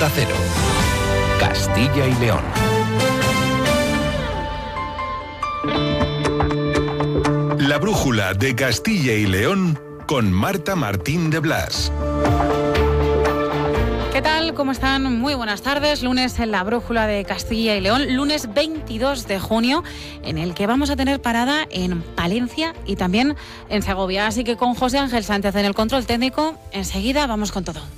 Onda Cero, Castilla y León. La brújula de Castilla y León con Marta Martín de Blas. ¿Qué tal? ¿Cómo están? Muy buenas tardes. Lunes en la brújula de Castilla y León, lunes 22 de junio, en el que vamos a tener parada en Palencia y también en Segovia. Así que con José Ángel Sánchez en el control técnico, enseguida vamos con todo.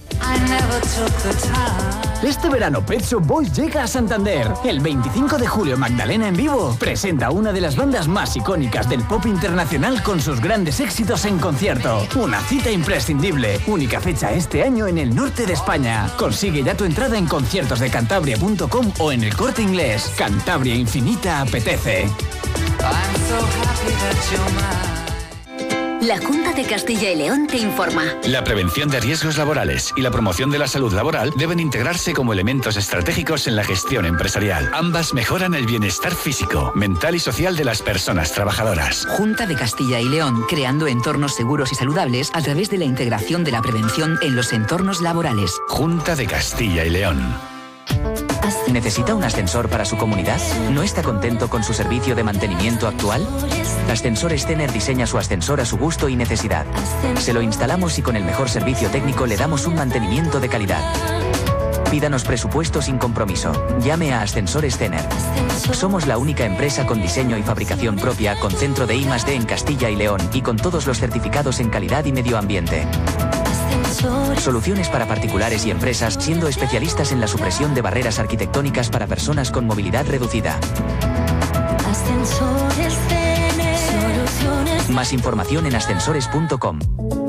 Este verano Pet Shop Boys llega a Santander. El 25 de julio Magdalena en vivo presenta una de las bandas más icónicas del pop internacional con sus grandes éxitos en concierto. Una cita imprescindible. Única fecha este año en el norte de España. Consigue ya tu entrada en conciertosdecantabria.com o en El Corte Inglés. Cantabria Infinita apetece. La Junta de Castilla y León te informa. La prevención de riesgos laborales y la promoción de la salud laboral deben integrarse como elementos estratégicos en la gestión empresarial. Ambas mejoran el bienestar físico, mental y social de las personas trabajadoras. Junta de Castilla y León, creando entornos seguros y saludables a través de la integración de la prevención en los entornos laborales. Junta de Castilla y León. ¿Necesita un ascensor para su comunidad? ¿No está contento con su servicio de mantenimiento actual? Ascensores Stener diseña su ascensor a su gusto y necesidad. Se lo instalamos y con el mejor servicio técnico le damos un mantenimiento de calidad. Pídanos presupuesto sin compromiso. Llame a Ascensores Stener. Somos la única empresa con diseño y fabricación propia, con centro de I+D en Castilla y León y con todos los certificados en calidad y medio ambiente. Soluciones para particulares y empresas, siendo especialistas en la supresión de barreras arquitectónicas para personas con movilidad reducida. Más información en ascensores.com.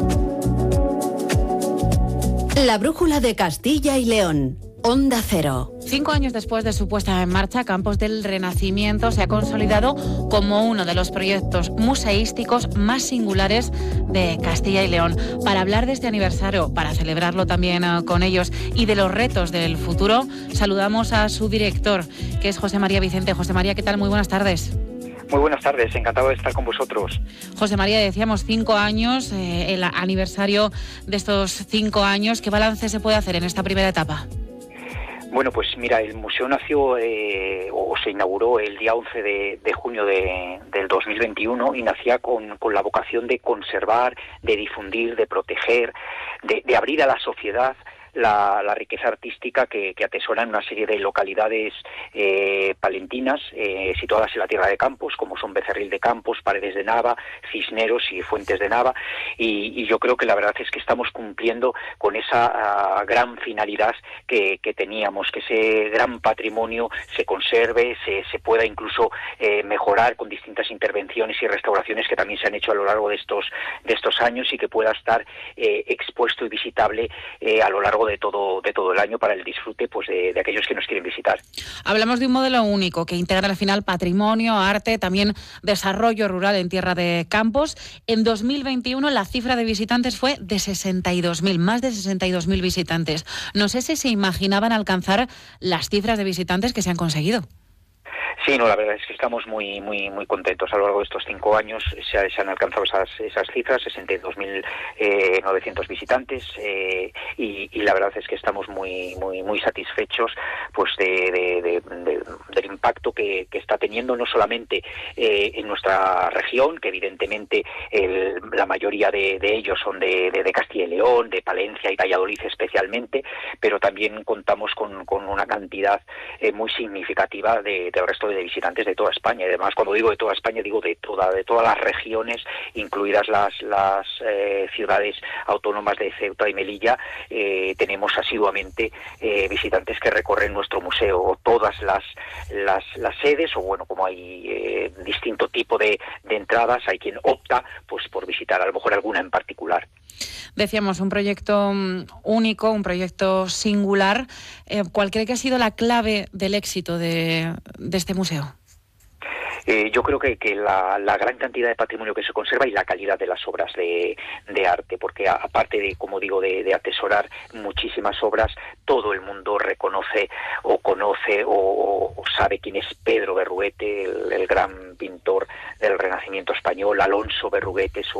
La brújula de Castilla y León. Onda Cero. 5 años después de su puesta en marcha, Campos del Renacimiento se ha consolidado como uno de los proyectos museísticos más singulares de Castilla y León. Para hablar de este aniversario, para celebrarlo también con ellos y de los retos del futuro, saludamos a su director, que es José María Vicente. José María, ¿qué tal? Muy buenas tardes. Muy buenas tardes, encantado de estar con vosotros. José María, decíamos 5 años, el aniversario de estos 5 años. ¿Qué balance se puede hacer en esta primera etapa? Bueno, pues mira, el museo nació o se inauguró el día 11 de junio del 2021 y nacía con la vocación de conservar, de difundir, de proteger, de abrir a la sociedad la riqueza artística que atesora en una serie de localidades palentinas situadas en la tierra de Campos, como son Becerril de Campos, Paredes de Nava, Cisneros y Fuentes de Nava, y yo creo que la verdad es que estamos cumpliendo con esa gran finalidad que teníamos, que ese gran patrimonio se conserve, se pueda incluso mejorar con distintas intervenciones y restauraciones que también se han hecho a lo largo de estos años y que pueda estar expuesto y visitable a lo largo de todo el año para el disfrute pues de aquellos que nos quieren visitar. Hablamos de un modelo único que integra al final patrimonio, arte, también desarrollo rural en tierra de Campos. En 2021 la cifra de visitantes fue de 62.000, más de 62.000 visitantes. No sé si se imaginaban alcanzar las cifras de visitantes que se han conseguido. Sí, no, la verdad es que estamos muy contentos. A lo largo de estos 5 años se han alcanzado esas cifras, 62.900 visitantes, y la verdad es que estamos muy satisfechos pues del impacto que está teniendo no solamente en nuestra región, que evidentemente la mayoría de ellos son de Castilla y León, de Palencia y Valladolid especialmente, pero también contamos con una cantidad muy significativa del resto de visitantes de toda España. Y además, cuando digo de toda España, digo de todas las regiones, incluidas las ciudades autónomas de Ceuta y Melilla. Tenemos asiduamente visitantes que recorren nuestro museo. Todas las sedes, o bueno, como hay distinto tipo de entradas, hay quien opta pues por visitar a lo mejor alguna en particular. Decíamos, un proyecto único, un proyecto singular. ¿Cuál cree que ha sido la clave del éxito de este museo? Yo creo que la gran cantidad de patrimonio que se conserva y la calidad de las obras de arte, porque aparte de, como digo, de atesorar muchísimas obras, todo el mundo reconoce o conoce o sabe quién es Pedro Berruguete, el gran pintor del Renacimiento español, Alonso Berruguete,